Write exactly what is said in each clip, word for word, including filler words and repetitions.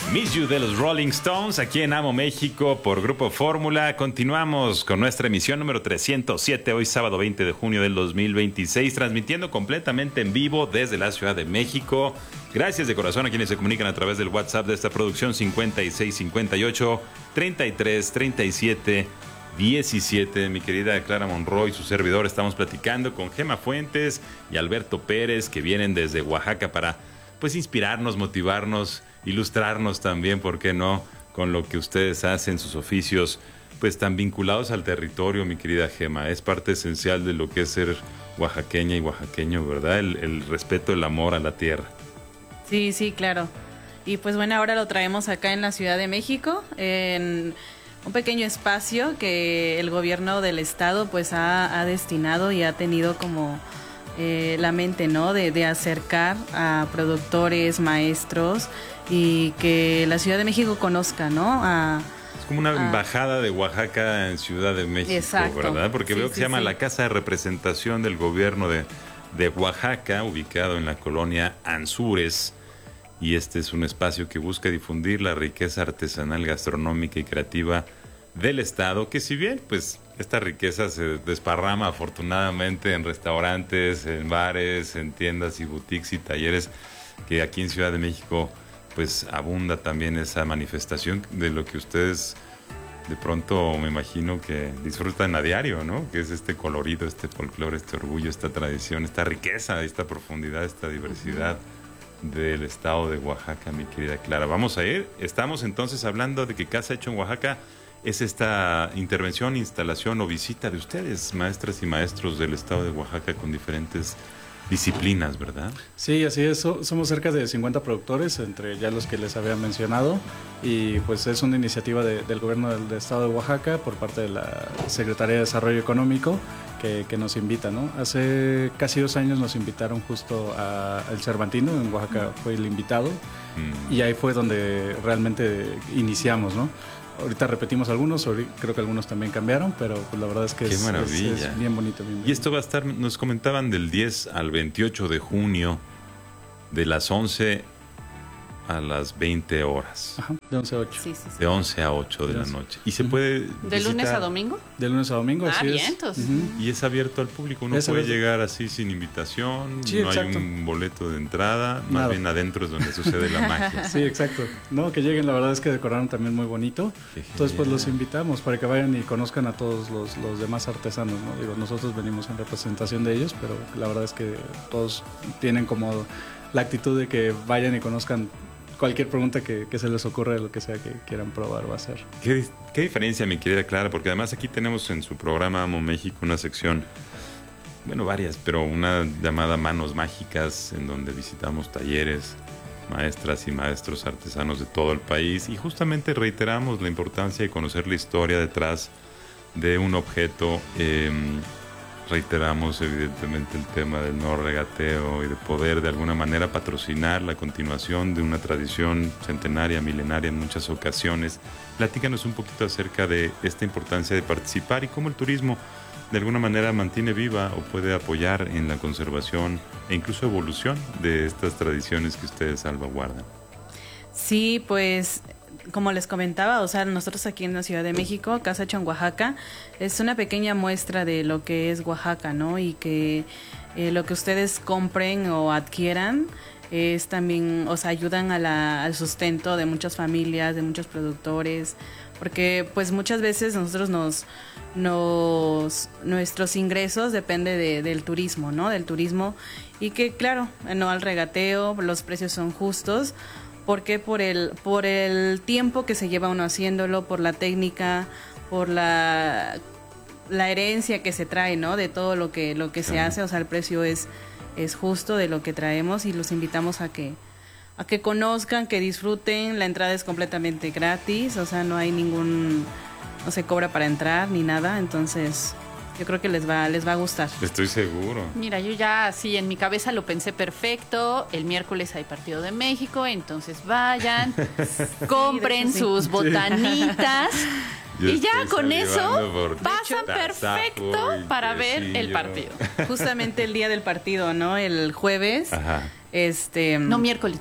Miss You de los Rolling Stones, aquí en Amo México por Grupo Fórmula. Continuamos con nuestra emisión número trescientos siete, hoy sábado veinte de junio del dos mil veintiséis, transmitiendo completamente en vivo desde la Ciudad de México. Gracias de corazón a quienes se comunican a través del WhatsApp de esta producción cincuenta y seis cincuenta y ocho treinta y tres treinta y siete diecisiete. Mi querida Clara Monroy, su servidor, estamos platicando con Gema Fuentes y Alberto Pérez, que vienen desde Oaxaca para pues inspirarnos, motivarnos, ilustrarnos también, ¿por qué no?, con lo que ustedes hacen, sus oficios, pues tan vinculados al territorio, mi querida Gema. Es parte esencial de lo que es ser oaxaqueña y oaxaqueño, ¿verdad? El, el respeto, el amor a la tierra. Sí, sí, claro. Y pues bueno, ahora lo traemos acá en la Ciudad de México, en un pequeño espacio que el gobierno del estado pues ha, ha destinado y ha tenido como eh, la mente, ¿no? De, de acercar a productores, maestros, y que la Ciudad de México conozca, ¿no? A, es como una a, embajada de Oaxaca en Ciudad de México, exacto, ¿verdad? Porque sí, veo que sí, se llama sí. la Casa de Representación del Gobierno de, de Oaxaca, ubicado en la colonia Anzures. Y este es un espacio que busca difundir la riqueza artesanal, gastronómica y creativa del estado, que si bien pues esta riqueza se desparrama afortunadamente en restaurantes, en bares, en tiendas y boutiques y talleres, que aquí en Ciudad de México pues abunda también esa manifestación de lo que ustedes de pronto me imagino que disfrutan a diario, ¿no? Que es este colorido, este folclore, este orgullo, esta tradición, esta riqueza, esta profundidad, esta diversidad del estado de Oaxaca, mi querida Clara. Vamos a ir, estamos entonces hablando de que Casa Hecho en Oaxaca es esta intervención, instalación o visita de ustedes, maestras y maestros del estado de Oaxaca con diferentes disciplinas, ¿verdad? Sí, así es. Somos cerca de cincuenta productores, entre ya los que les había mencionado, y pues es una iniciativa de, del gobierno del, del estado de Oaxaca por parte de la Secretaría de Desarrollo Económico que, que nos invita, ¿no? Hace casi dos años nos invitaron justo a El Cervantino, en Oaxaca fue el invitado, mm. y ahí fue donde realmente iniciamos, ¿no? Ahorita repetimos algunos, creo que algunos también cambiaron, pero pues la verdad es que es, es, es bien bonito, bien bonito. Y esto va a estar, nos comentaban, del diez al veintiocho de junio, de las once a las veinte horas. Ajá, de once a ocho. Sí, sí, sí. De once a ocho de la noche. ¿Y se puede visitar? ¿De lunes a domingo? De lunes a domingo, ah, así bien, es. Entonces. Uh-huh. Y es abierto al público, uno es puede abierto. Llegar así sin invitación, sí, no exacto. hay un boleto de entrada, Nada. Más bien adentro es donde sucede la magia. Sí, exacto. No, que lleguen, la verdad es que decoraron también muy bonito. Entonces pues los invitamos para que vayan y conozcan a todos los, los demás artesanos, ¿no? Digo, nosotros venimos en representación de ellos, pero la verdad es que todos tienen como la actitud de que vayan y conozcan cualquier pregunta que, que se les ocurra, de lo que sea que quieran probar o hacer. ¿Qué, qué diferencia, mi querida Clara? Porque además aquí tenemos en su programa Amo México una sección, bueno, varias, pero una llamada Manos Mágicas, en donde visitamos talleres, maestras y maestros artesanos de todo el país, y justamente reiteramos la importancia de conocer la historia detrás de un objeto. Eh, reiteramos evidentemente el tema del no regateo y de poder de alguna manera patrocinar la continuación de una tradición centenaria, milenaria en muchas ocasiones. Platícanos un poquito acerca de esta importancia de participar y cómo el turismo de alguna manera mantiene viva o puede apoyar en la conservación e incluso evolución de estas tradiciones que ustedes salvaguardan. Sí, pues como les comentaba, o sea, nosotros aquí en la Ciudad de México, Casa Hecho en Oaxaca, es una pequeña muestra de lo que es Oaxaca, ¿no? Y que eh, lo que ustedes compren o adquieran es también, o sea, ayudan a la, al sustento de muchas familias, de muchos productores, porque pues muchas veces nosotros nos, nos nuestros ingresos dependen de, del turismo, ¿no? Del turismo, y que claro, no al regateo, los precios son justos, porque por el por el tiempo que se lleva uno haciéndolo, por la técnica, por la la herencia que se trae, ¿no? De todo lo que lo que se hace, o sea, el precio es es justo de lo que traemos, y los invitamos a que a que conozcan, que disfruten. La entrada es completamente gratis, o sea, no hay ningún, no se cobra para entrar ni nada, entonces yo creo que les va les va a gustar. Estoy seguro. Mira, yo ya sí en mi cabeza lo pensé perfecto. El miércoles hay partido de México, entonces vayan, compren sí, sus botanitas. Yo y ya con eso pasan perfecto para ver el partido. Justamente el día del partido, ¿no? El jueves. Ajá. Este, no, miércoles, miércoles.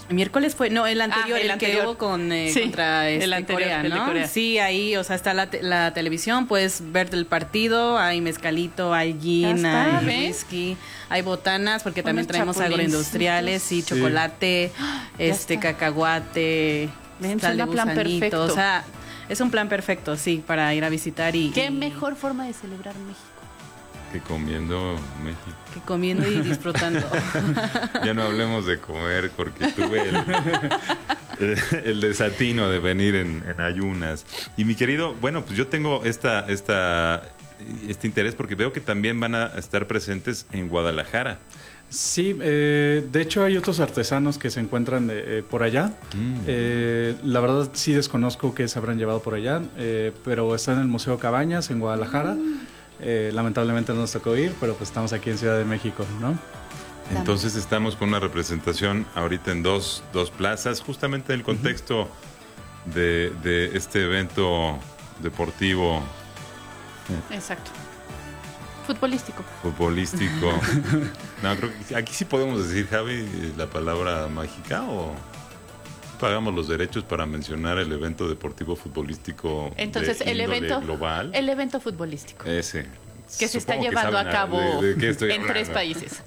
Miércoles fue, no, el anterior, Ah, el el, anterior. que hubo con, eh, Sí, contra este, el anterior, Corea, el de ¿no? Corea. Sí, ahí, o sea, está la, te- la televisión, puedes ver el partido, hay mezcalito, hay gin, Ya está, hay ¿ves? whisky, hay botanas, porque Unos también traemos chapulincitos. agroindustriales, sí, Sí. chocolate, este, está. cacahuate, Ven, sal de suena plan gusanito, perfecto. o sea, es un plan perfecto, sí, para ir a visitar y... Qué y mejor forma de celebrar México. Que comiendo México. que comiendo y disfrutando. Ya no hablemos de comer porque tuve el, el, el desatino de venir en, en ayunas. Y mi querido, bueno, pues yo tengo esta, esta, este interés porque veo que también van a estar presentes en Guadalajara. Sí, eh, de hecho hay otros artesanos que se encuentran eh, por allá. Mm. Eh, la verdad sí desconozco qué se habrán llevado por allá, eh, pero está en el Museo Cabañas en Guadalajara. Eh, lamentablemente no nos tocó ir, pero pues estamos aquí en Ciudad de México, ¿no? Entonces estamos con una representación ahorita en dos, dos plazas, justamente en el contexto de, de este evento deportivo, Exacto. Futbolístico. futbolístico. No, creo que aquí sí podemos decir, Javi, la palabra mágica o pagamos los derechos para mencionar el evento deportivo futbolístico. Entonces, de el índole evento global. el evento futbolístico Ese. que se está Supongo que llevando a saben cabo de- de qué estoy en tres hablando. países.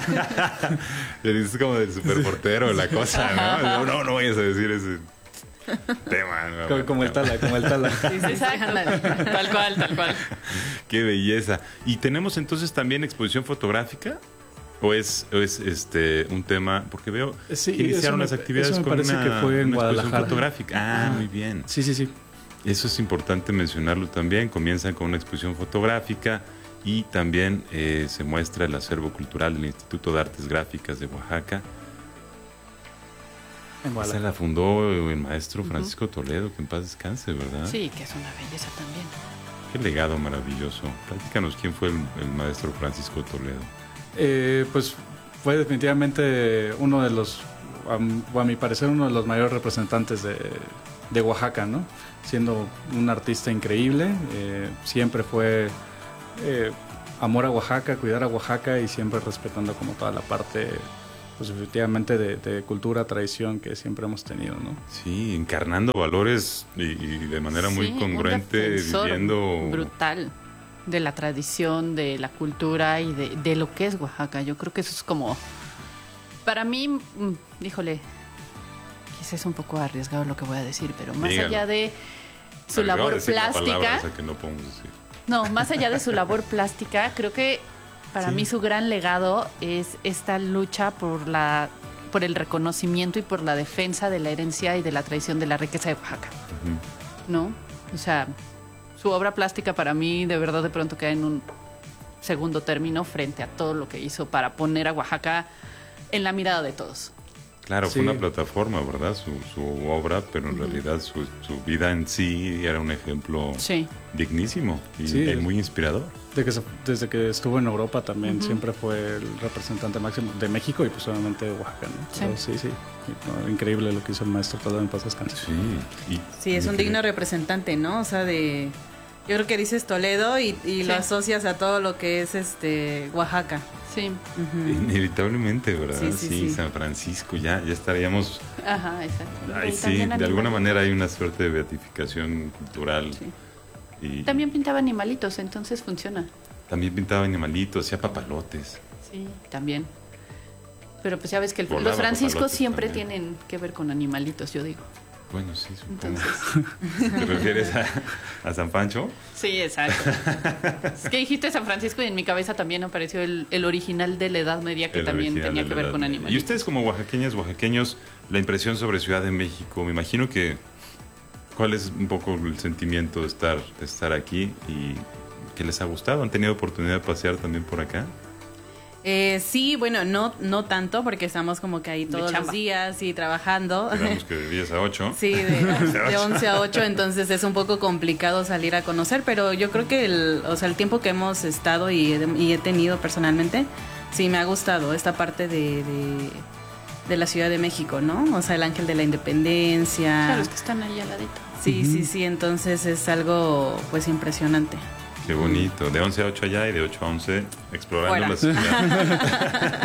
Es como del superportero la cosa, ¿no? No, no vayas a decir ese tema. ¿no? Como, como el Tala, como el Tala. Sí, sí, sí, Exacto. ándale. Tal cual, tal cual. Qué belleza. ¿Y tenemos entonces también exposición fotográfica? ¿O es, o es este un tema? Porque veo Sí, que iniciaron eso las me- actividades eso me con parece una, que fue en una exposición Guadalajara. fotográfica. Ah, muy bien. Sí, sí, sí. Eso es importante mencionarlo también. Comienzan con una exposición fotográfica y también eh, se muestra el acervo cultural del Instituto de Artes Gráficas de Oaxaca. En Esa Guadalajara. la fundó el maestro Francisco Toledo, que en paz descanse, ¿verdad? Sí, que es una belleza también. Qué legado maravilloso. Platícanos quién fue el, el maestro Francisco Toledo. Eh, pues fue definitivamente uno de los, a, m- o a mi parecer, uno de los mayores representantes de, de Oaxaca, ¿no? Siendo un artista increíble, eh, siempre fue eh, amor a Oaxaca, cuidar a Oaxaca y siempre respetando como toda la parte, pues efectivamente de, de cultura, tradición que siempre hemos tenido, ¿no? Sí, encarnando valores y, y de manera muy Sí, un congruente, defensor viviendo... brutal de la tradición, de la cultura y de, de lo que es Oaxaca. Yo creo que eso es como, para mí, mm, híjole, quizás es un poco arriesgado lo que voy a decir, pero más Dígalo. allá de su Me acabo de labor decir la palabra plástica, esa que no podemos decir. no, más allá de su labor plástica, creo que para Sí. mí su gran legado es esta lucha por la por el reconocimiento y por la defensa de la herencia y de la tradición de la riqueza de Oaxaca, Ujú. ¿no? O sea, su obra plástica para mí de verdad de pronto queda en un segundo término frente a todo lo que hizo para poner a Oaxaca en la mirada de todos. Claro, Sí. fue una plataforma, ¿verdad? Su, su obra, pero en realidad su, su vida en sí era un ejemplo Sí. dignísimo y, Sí. y muy inspirador. De que se- desde que estuvo en Europa también siempre fue el representante máximo de México y pues obviamente de Oaxaca, ¿no? Sí. Pero sí, sí, no, increíble lo que hizo el maestro Toledo en paz descanse. Sí. Y, Sí, es un digno representante, ¿no? O sea, de... Yo creo que dices Toledo y, y lo Sí. asocias a todo lo que es este Oaxaca. Sí. Ujú. Inevitablemente, ¿verdad? Sí, sí, sí. San Francisco, ya, ya estaríamos... Ajá, exacto. Ay, Y sí, también de alguna animalitos. manera hay una suerte de beatificación cultural. Sí. Y También pintaba animalitos, entonces funciona. también pintaba animalitos, hacía papalotes. Sí, también. Pero pues ya ves que el- Volaba los franciscos papalotes siempre también. tienen que ver con animalitos, yo digo. Bueno, sí, supongo. Entonces, ¿Te refieres a, a San Pancho? sí, exacto. Es que dijiste San Francisco y en mi cabeza también apareció el, el original de la Edad Media que El también original tenía de que la ver Edad con Media. animalitos. Y ustedes como oaxaqueñas, oaxaqueños, la impresión sobre Ciudad de México, me imagino que cuál es un poco el sentimiento de estar, de estar aquí y que les ha gustado. ¿Han tenido oportunidad de pasear también por acá? Eh, sí, bueno, no no tanto porque estamos como que ahí De todos los chamba. días y trabajando. Digamos que de diez a ocho. Sí, de, de once a ocho, entonces es un poco complicado salir a conocer, pero yo creo que el, o sea, el tiempo que hemos estado y, he- y he tenido personalmente, sí me ha gustado esta parte de, de, de la Ciudad de México, ¿no? O sea, el Ángel de la Independencia. Claro, es que están ahí al ladito. Sí, sí, sí, entonces es algo pues impresionante. Qué bonito. De once a ocho allá y de ocho a once explorando Fuera. la ciudad.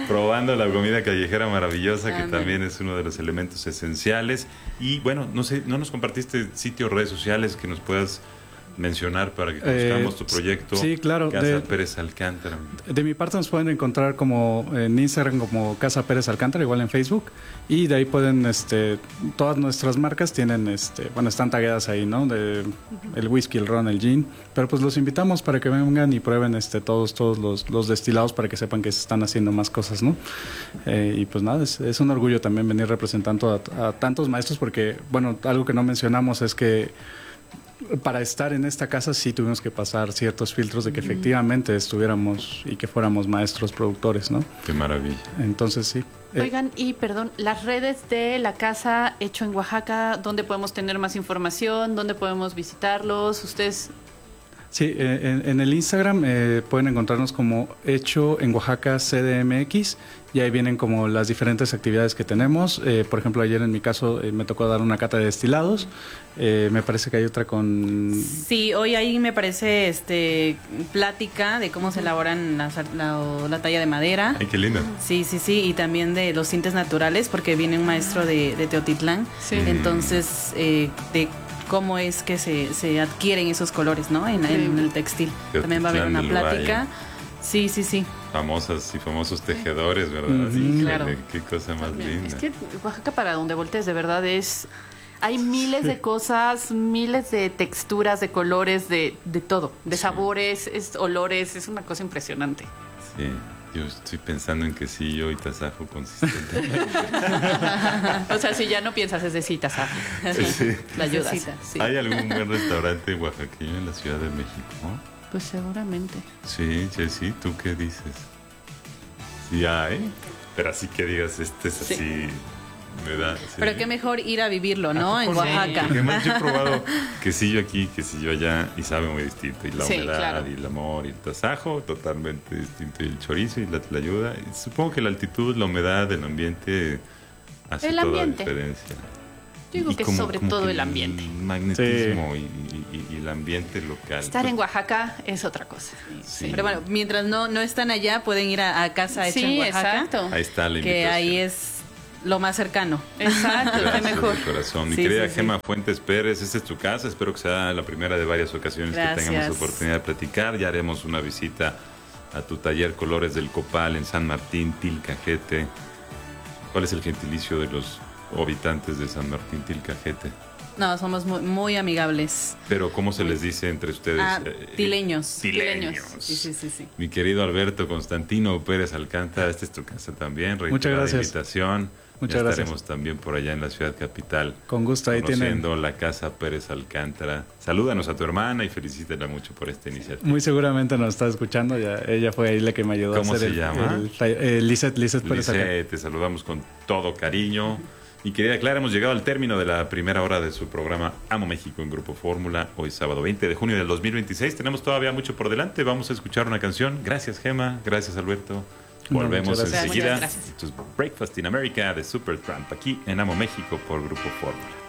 probando la comida callejera maravillosa, que Amén. también es uno de los elementos esenciales. Y bueno, no sé, ¿no nos compartiste sitios, redes sociales que nos puedas mencionar para que conozcamos Eh, tu proyecto? sí, claro, Casa de- Pérez Alcántara. De mi parte nos pueden encontrar como en Instagram como Casa Pérez Alcántara, igual en Facebook, y de ahí pueden, este, todas nuestras marcas tienen, este, bueno, están tagueadas ahí, ¿no? De el whisky, el ron, el gin, pero pues los invitamos para que vengan y prueben, este, todos, todos los, los destilados para que sepan que se están haciendo más cosas, ¿no? Eh, y pues nada, es, es un orgullo también venir representando a, a tantos maestros, porque, bueno, algo que no mencionamos es que para estar en esta casa sí tuvimos que pasar ciertos filtros de que efectivamente estuviéramos y que fuéramos maestros productores, ¿no? Qué maravilla. Entonces sí. Eh, Oigan, y perdón, las redes de la casa Hecho en Oaxaca, ¿dónde podemos tener más información? ¿Dónde podemos visitarlos? Ustedes... Sí, eh, en, en el Instagram eh, pueden encontrarnos como Hecho en Oaxaca C D M X y ahí vienen como las diferentes actividades que tenemos. Eh, por ejemplo, ayer en mi caso eh, me tocó dar una cata de destilados. Eh, me parece que hay otra con... Sí, hoy ahí me parece este plática de cómo se elaboran las ar- la, o la talla de madera. Ay, qué lindo. Sí, sí, sí, y también de los tintes naturales, porque viene un maestro de, de Teotitlán. Sí. Entonces, eh, de cómo es que se, se adquieren esos colores, ¿no? En, en el textil. También va a haber una Teotitlán del plática. Valle. Sí, sí, sí. Famosas y famosos tejedores, ¿verdad? Ujú. Híjole, Claro. Qué cosa más linda. Es que Oaxaca, para donde voltees, de verdad es... Hay miles de cosas, miles de texturas, de colores, de, de todo, de Sí. sabores, es, olores, es una cosa impresionante. Sí, yo estoy pensando en quesillo y tasajo consistente. O sea, si ya no piensas, es de citas, ¿sabes? Sí, Sí. la ayudas. Necesita. Sí. ¿Hay algún buen restaurante oaxaqueño en la Ciudad de México? Pues seguramente. Sí, Jessy, ¿tú qué dices? Sí hay, pero así que digas, este es Sí. así, me da... sí. Pero qué mejor ir a vivirlo, ¿no? Ah, En por- Oaxaca. Porque además yo he probado quesillo aquí, quesillo allá, y sabe muy distinto. Y la Sí, humedad, claro. y el amor, y el tasajo, totalmente distinto. Y el chorizo y la tlayuda. Y supongo que la altitud, la humedad, el ambiente hace El toda ambiente. la diferencia. Yo digo Y que como- sobre como todo que el ambiente. magnetismo y, y- y- y el ambiente local. Estar en Oaxaca es otra cosa. Sí. Pero bueno, mientras no, no están allá, pueden ir a, a Casa Hecha Sí, en Oaxaca. exacto. Ahí está la Que invitación. ahí es lo más cercano. Exacto, qué Gracias mejor. de corazón. Mi Sí, querida sí, sí. Gema Fuentes Pérez, esta es tu casa. Espero que sea la primera de varias ocasiones Gracias. que tengamos oportunidad de platicar. Ya haremos una visita a tu taller Colores del Copal en San Martín, Tilcajete. ¿Cuál es el gentilicio de los habitantes de San Martín, Tilcajete? No, somos muy, muy amigables. Pero ¿cómo se les dice entre ustedes? Ah, Eh, tileños. Tileños. Sí, sí, sí, sí. Mi querido Alberto Constantino Pérez Alcántara, esta es tu casa también. Muchas Reiterada gracias. invitación. Muchas ya gracias. estaremos también por allá en la ciudad capital. Con gusto, ahí tienen. Conociendo la casa Pérez Alcántara. Salúdanos a tu hermana y felicítala mucho por esta iniciativa. Muy seguramente nos está escuchando, ya, ella fue ahí la que me ayudó ¿Cómo a hacer se el, llama? el ta- eh, Lizeth, Lizeth Pérez Alcántara. Lice, te saludamos con todo cariño. Y querida Clara, hemos llegado al término de la primera hora de su programa Amo México en Grupo Fórmula. Hoy sábado veinte de junio del dos mil veintiséis. Tenemos todavía mucho por delante. Vamos a escuchar una canción. Gracias, Gema. Gracias, Alberto. No, Volvemos muchas gracias. enseguida. Muchas gracias. Esto es Breakfast in America de Supertramp aquí en Amo México por Grupo Fórmula.